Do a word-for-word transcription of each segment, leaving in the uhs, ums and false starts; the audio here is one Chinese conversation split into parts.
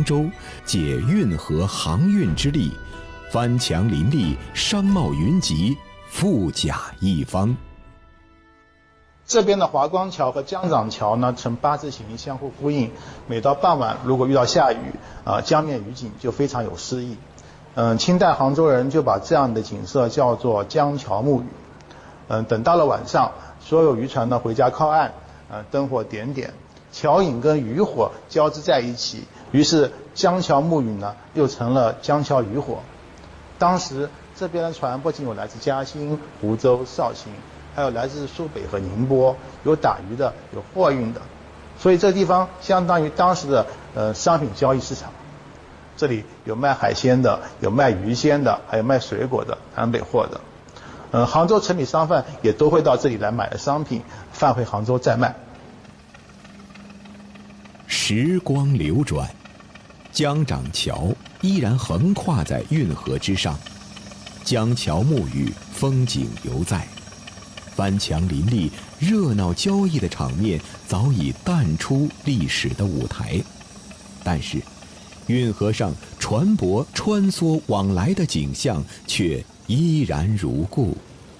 杭州，借运河航运之力，藩强林立，商贸云集，富甲一方。 这边的华光桥和江涨桥呢，呈八字形相互呼应。每到傍晚，如果遇到下雨，啊、呃，江面雨景就非常有诗意。嗯、呃，清代杭州人就把这样的景色叫做江桥暮雨。嗯、呃，等到了晚上，所有渔船呢回家靠岸，呃，灯火点点，桥影跟渔火交织在一起，于是江桥暮雨呢又成了江桥渔火。当时这边的船不仅有来自嘉兴、湖州、绍兴，还有来自苏北和宁波，有打鱼的，有货运的，所以这个地方相当于当时的呃商品交易市场。这里有卖海鲜的，有卖鱼鲜的，还有卖水果的，南北货的。呃，杭州城里商贩也都会到这里来买的商品，贩回杭州再卖。 时光流转，江涨桥依然横跨在运河之上，江桥暮雨，风景犹在。藩强林立、热闹交易的场面早已淡出历史的舞台，但是，运河上船舶穿梭往来的景象却依然如故。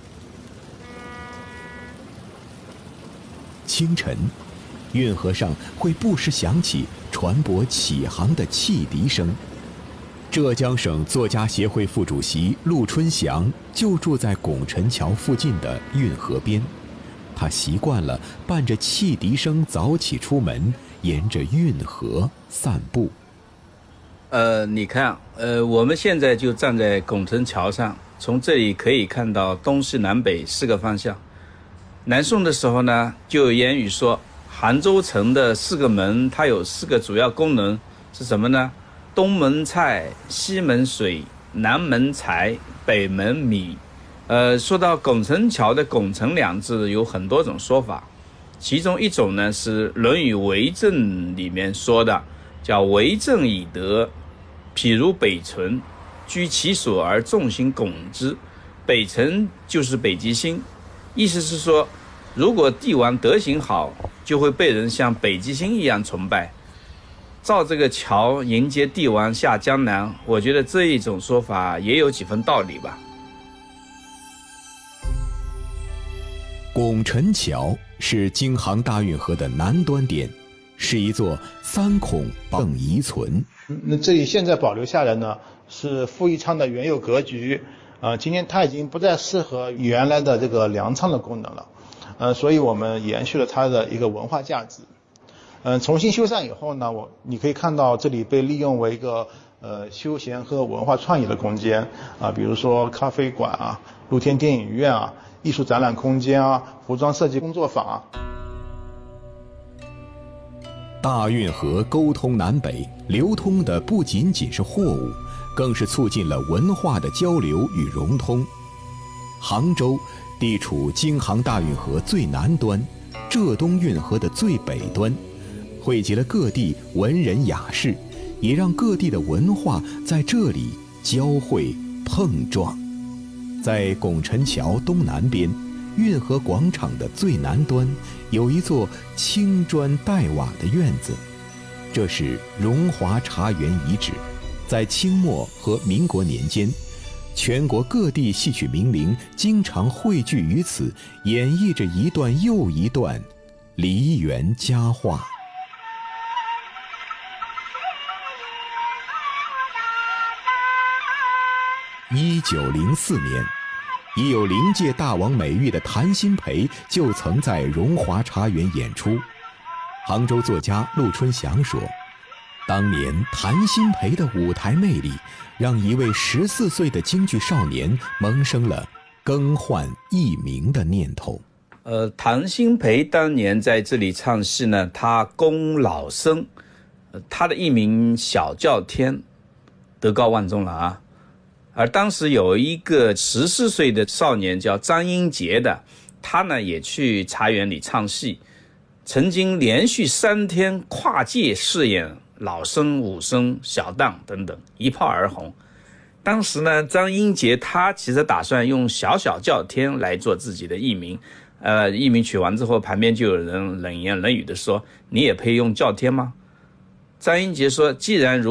清晨，运河上会不时响起船舶起航的汽笛声。浙江省作家协会副主席陆春祥就住在拱辰桥附近的运河边，他习惯了伴着汽笛声早起出门，沿着运河散步。 呃，你看，呃，我们现在就站在拱辰桥上，从这里可以看到东西南北四个方向。南宋的时候呢，就有言语说，杭州城的四个门，它有四个主要功能，是什么呢？东门菜，西门水，南门财，北门米。呃，说到拱辰桥的拱辰两字，有很多种说法，其中一种呢是《论语为政》里面说的，叫为政以德，譬如北辰，居其所而众星拱之。北辰就是北极星，意思是说，如果帝王德行好，就会被人像北极星一样崇拜。造这个桥迎接帝王下江南，我觉得这一种说法也有几分道理吧。 拱辰桥是京杭大运河的南端点，是一座三孔迸遗存。 那这里现在保留下来呢，是傅一昌的原有格局。呃，今天它已经不再适合原来的这个粮仓的功能了，呃，所以我们延续了它的一个文化价值。嗯、呃，重新修缮以后呢，我你可以看到这里被利用为一个呃休闲和文化创意的空间啊、呃，比如说咖啡馆啊、露天电影院啊、艺术展览空间啊、服装设计工作坊啊。 大运河沟通南北，流通的不仅仅是货物，更是促进了文化的交流与融通。杭州地处京杭大运河最南端，浙东运河的最北端，汇集了各地文人雅士，也让各地的文化在这里交汇碰撞。在拱辰桥东南边，运河广场的最南端，有一座青砖黛瓦的院子，这是荣华茶园遗址。在清末和民国年间，全国各地戏曲名伶经常汇聚于此，演绎着一段又一段梨园佳话。一九零四年，已有灵界大王美誉的谭鑫培就曾在荣华茶园演出。杭州作家陆春祥说，当年谭鑫培的舞台魅力，让一位十四岁的京剧少年萌生了更换艺名的念头。 呃，谭鑫培当年在这里唱戏呢，他供老生，呃、他的艺名小叫天，德高望重了啊。而当时有一个十四岁的少年叫张英杰的，他呢也去茶园里唱戏，曾经连续三天跨界饰演老生、武生、小旦等等，一炮而红。当时呢，张英杰他其实打算用小小叫天来做自己的艺名，呃，艺名取完之后，旁边就有人冷言冷语的说：“你也配用叫天吗？”张英杰说：“既然如